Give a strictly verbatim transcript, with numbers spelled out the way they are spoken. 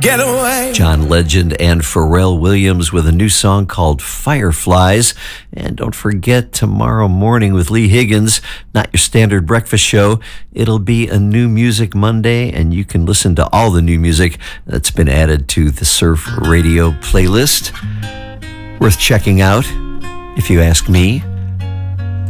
get away. John Legend and Pharrell Williams with a new song called Fireflies. And don't forget, tomorrow morning with Lee Higgins, not your standard breakfast show. It'll be a New Music Monday, and you can listen to all the new music that's been added to the Surf Radio playlist. Worth checking out, if you ask me.